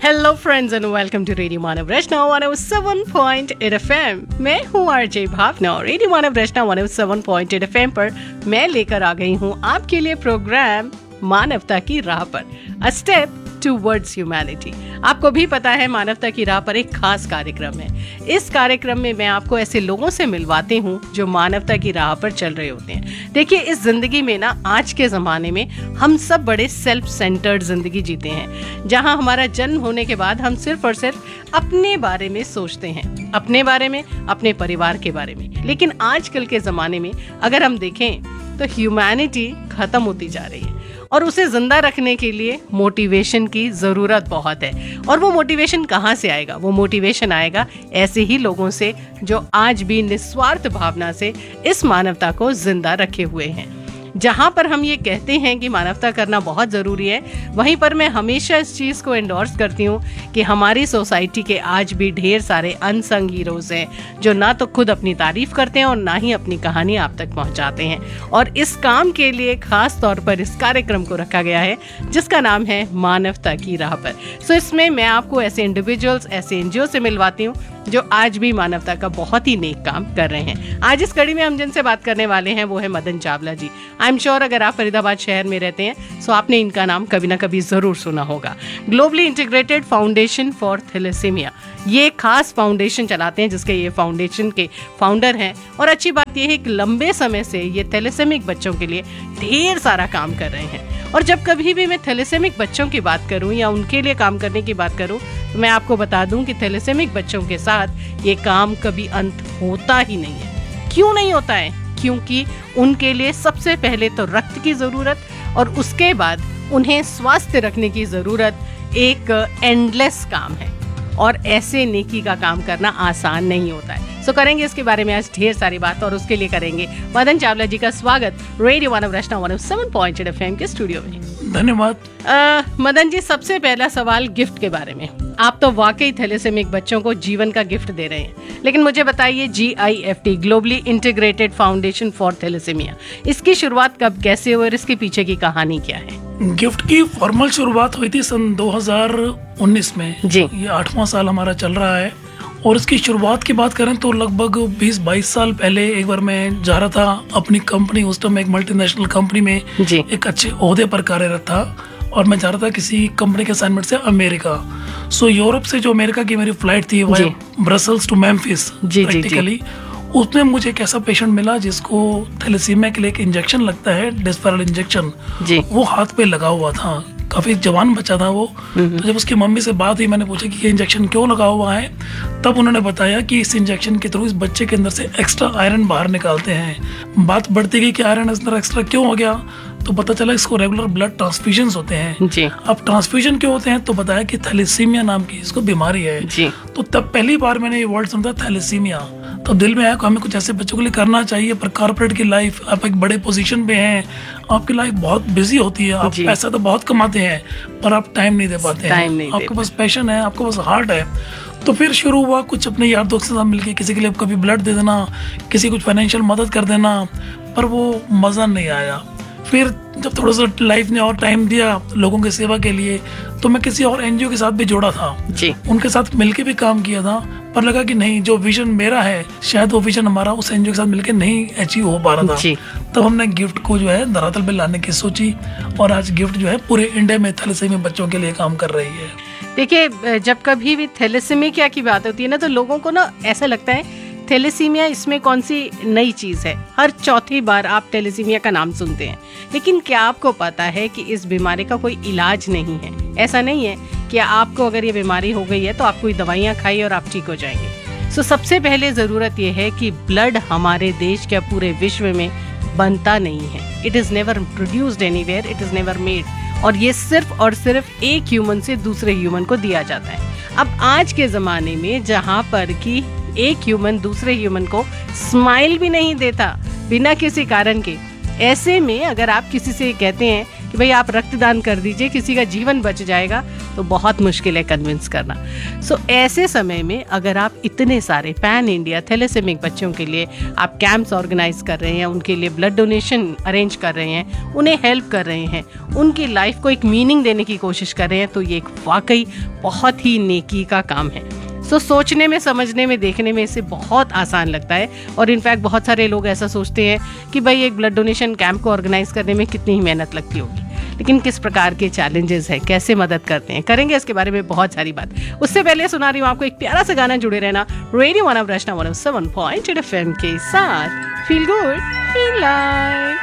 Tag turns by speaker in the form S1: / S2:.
S1: Hello friends and welcome to radio Manav Rachna 107.8 FM। मैं हूँ RJ भावना। Radio मानव रचना 107.8 FM पर मैं लेकर आ गई हूँ आपके लिए प्रोग्राम मानवता की राह पर, अ स्टेप टुवर्ड्स ह्यूमैनिटी। आपको भी पता है मानवता की राह पर एक खास कार्यक्रम है। इस कार्यक्रम में मैं आपको ऐसे लोगों से मिलवाती हूँ जो मानवता की राह पर चल रहे होते हैं। देखिए, इस जिंदगी में ना, आज के ज़माने में हम सब बड़े सेल्फ सेंटर्ड जिंदगी जीते हैं, जहाँ हमारा जन्म होने के बाद हम सिर्फ और सिर्फ अपने बारे में सोचते हैं, अपने बारे में, अपने परिवार के बारे में। लेकिन आजकल के ज़माने में अगर हम देखें तो ह्यूमैनिटी खत्म होती जा रही है और उसे जिंदा रखने के लिए मोटिवेशन की ज़रूरत बहुत है। और वो मोटिवेशन कहाँ से आएगा? वो मोटिवेशन आएगा ऐसे ही लोगों से जो आज भी निस्वार्थ भावना से इस मानवता को जिंदा रखे हुए हैं। जहाँ पर हम ये कहते हैं कि मानवता करना बहुत ज़रूरी है, वहीं पर मैं हमेशा इस चीज़ को एंडोर्स करती हूँ कि हमारी सोसाइटी के आज भी ढेर सारे अनसंग हीरोज़ हैं जो ना तो खुद अपनी तारीफ़ करते हैं और ना ही अपनी कहानी आप तक पहुँचाते हैं। और इस काम के लिए ख़ास तौर पर इस कार्यक्रम को रखा गया है जिसका नाम है मानवता की राह पर। सो इसमें मैं आपको ऐसे इंडिविजुअल्स, ऐसे NGO से मिलवाती हूँ जो आज भी मानवता का बहुत ही नेक काम कर रहे हैं। आज इस कड़ी में हम जिनसे बात करने वाले हैं वो है मदन चावला जी। आई एम श्योर अगर आप फरीदाबाद शहर में रहते हैं तो आपने इनका नाम कभी ना कभी ज़रूर सुना होगा। Globally integrated foundation for thalassaemia, ये खास फाउंडेशन चलाते हैं जिसके ये फाउंडेशन के फाउंडर हैं। और अच्छी बात यह है कि लंबे समय से ये थैलेसेमिक बच्चों के लिए ढेर सारा काम कर रहे हैं। और जब कभी भी मैं थैलेसेमिक बच्चों की बात करूं या उनके लिए काम करने की बात करूं तो मैं आपको बता दूं कि थैलेसेमिक बच्चों के साथ ये काम कभी अंत होता ही नहीं है। क्यों नहीं होता है? क्योंकि उनके लिए सबसे पहले तो रक्त की ज़रूरत और उसके बाद उन्हें स्वास्थ्य रखने की ज़रूरत एक एंडलेस काम है। और ऐसे नेकी का काम करना आसान नहीं होता है। सो करेंगे इसके बारे में आज ढेर सारी बात और उसके लिए करेंगे मदन चावला जी का स्वागत रेडियो मानव रचना 107.8 FM के स्टूडियो में।
S2: धन्यवाद।
S1: मदन जी, सबसे पहला सवाल गिफ्ट के बारे में। आप तो वाकई थैलेसेमिक बच्चों को जीवन का गिफ्ट दे रहे हैं, लेकिन मुझे बताइए GIFT, globally integrated foundation for thalassaemia, इसकी शुरुआत कब, कैसे हुई और इसके पीछे की कहानी क्या है?
S2: गिफ्ट की फॉर्मल शुरुआत हुई थी सन 2019 में जी। ये 8वां साल हमारा चल रहा है। और इसकी शुरुआत की बात करें तो लगभग 20-22 साल पहले एक बार मैं जा रहा था अपनी कंपनी, उस टाइम एक मल्टीनेशनल कंपनी में जी। एक अच्छे ओहदे पर कार्यरत था और मैं जा रहा था किसी कंपनी के असाइनमेंट से अमेरिका। सो यूरोप से जो अमेरिका की मेरी फ्लाइट थी वो ब्रसल्स टू मेम्फिस प्रैक्टिकली। उसमें मुझे एक ऐसा पेशेंट मिला जिसको थैलेसीमिया के लिए एक इंजेक्शन लगता है, डिस्पेरल इंजेक्शन, वो हाथ पे लगा हुआ था। काफी जवान बच्चा था वो। तो जब उसकी मम्मी से बात हुई, मैंने पूछा कि ये इंजेक्शन क्यों लगा हुआ है, तब उन्होंने बताया कि इस इंजेक्शन के थ्रू इस बच्चे के अंदर से एक्स्ट्रा आयरन बाहर निकालते हैं। बात बढ़ती गई कि आयरन अंदर एक्स्ट्रा क्यों हो गया, तो पता चला इसको रेगुलर ब्लड ट्रांसफ्यूजन होते हैं जी। अब ट्रांसफ्यूजन क्यों होते हैं तो बताया कि थैलेसीमिया नाम की इसको बीमारी है जी। तो तब पहली बार मैंने ये वर्ड सुना था थैलेसीमिया, तो दिल में आया कि हमें कुछ ऐसे बच्चों के लिए करना चाहिए। पर कॉर्पोरेट की लाइफ, आप एक बड़े पोजीशन पे हैं, आपकी लाइफ बहुत बिजी होती है, आप पैसा तो बहुत कमाते हैं पर आप टाइम नहीं दे पाते हैं। आपके पास पैशन है, आपके पास हार्ट है। तो फिर शुरू हुआ कुछ अपने यार दोस्त के साथ मिलके किसी के लिए कभी ब्लड दे देना, किसी कुछ फाइनेंशियल मदद कर देना, पर वो मज़ा नहीं आया। फिर जब थोड़ा सा लाइफ ने और टाइम दिया लोगों की सेवा के लिए, तो मैं किसी और NGO के साथ भी जोड़ा था जी। उनके साथ मिलके भी काम किया था, पर लगा कि नहीं, जो विजन मेरा है शायद वो विजन हमारा उस NGO के साथ मिलके नहीं अचीव हो पा रहा था। तब हमने गिफ्ट को जो है धरातल पे लाने की सोची और आज गिफ्ट जो है पूरे इंडिया में थैलेसीमिया बच्चों के लिए काम कर रही है।
S1: देखिए, जब कभी भी थैलेसीमिया की बात होती है ना, तो लोगों को ना ऐसा लगता है थैलेसीमिया इसमें कौन सी नई चीज़ है। हर चौथी बार आप थैलेसीमिया का नाम सुनते हैं, लेकिन क्या आपको पता है कि इस बीमारी का कोई इलाज नहीं है? ऐसा नहीं है कि आपको अगर ये बीमारी हो गई है तो आप कोई दवाइयाँ खाइए और आप ठीक हो जाएंगे। सो सबसे पहले ज़रूरत ये है कि ब्लड हमारे देश के पूरे विश्व में बनता नहीं है। It is never produced anywhere, it is never made. और ये सिर्फ और सिर्फ एक ह्यूमन से दूसरे ह्यूमन को दिया जाता है। अब आज के ज़माने में जहाँ पर कि एक ह्यूमन दूसरे ह्यूमन को स्माइल भी नहीं देता बिना किसी कारण के, ऐसे में अगर आप किसी से कहते हैं कि भाई आप रक्तदान कर दीजिए, किसी का जीवन बच जाएगा, तो बहुत मुश्किल है कन्विंस करना। सो ऐसे समय में अगर आप इतने सारे पैन इंडिया थैलेसेमिक बच्चों के लिए आप कैंप्स ऑर्गेनाइज कर रहे हैं, उनके लिए ब्लड डोनेशन अरेंज कर रहे हैं, उन्हें हेल्प कर रहे हैं, उनकी लाइफ को एक मीनिंग देने की कोशिश कर रहे हैं, तो ये एक वाकई बहुत ही नेकी का काम है। सो सोचने में, समझने में, देखने में इसे बहुत आसान लगता है। और इनफैक्ट बहुत सारे लोग ऐसा सोचते हैं कि भाई एक ब्लड डोनेशन कैंप को ऑर्गेनाइज करने में कितनी ही मेहनत लगती होगी, लेकिन किस प्रकार के चैलेंजेस हैं, कैसे मदद करते हैं, करेंगे इसके बारे में बहुत सारी बात। उससे पहले सुना रही हूँ आपको एक प्यारा सा गाना। जुड़े रहना रेडियो मानव रचना 107.8 FM के साथ। Feel good, feel live.